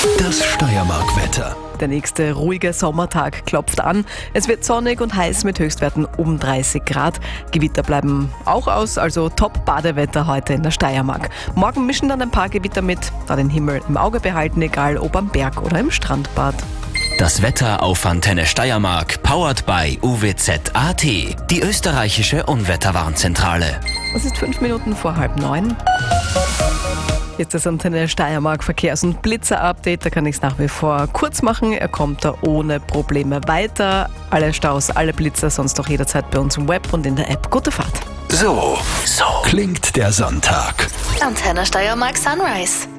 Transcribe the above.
Das Steiermark-Wetter. Der nächste ruhige Sommertag klopft an. Es wird sonnig und heiß mit Höchstwerten um 30 Grad. Gewitter bleiben auch aus, also Top-Badewetter heute in der Steiermark. Morgen mischen dann ein paar Gewitter mit, da den Himmel im Auge behalten, egal ob am Berg oder im Strandbad. Das Wetter auf Antenne Steiermark, powered by UWZ.at, die österreichische Unwetterwarnzentrale. Es ist 5 Minuten vor 8:30. Jetzt das Antenne Steiermark Verkehrs- und Blitzer-Update. Da kann ich es nach wie vor kurz machen. Er kommt da ohne Probleme weiter. Alle Staus, alle Blitzer sonst auch jederzeit bei uns im Web und in der App. Gute Fahrt. So klingt der Sonntag. Antenne Steiermark Sunrise.